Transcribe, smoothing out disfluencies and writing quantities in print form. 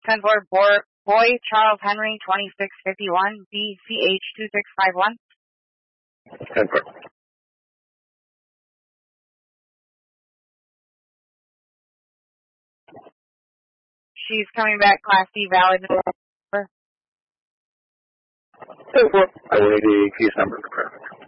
10-4, Boy Charles Henry 2651, BCH 2651. 10-4. She's coming back, Class D valid. 10-4. I will need the case number for traffic.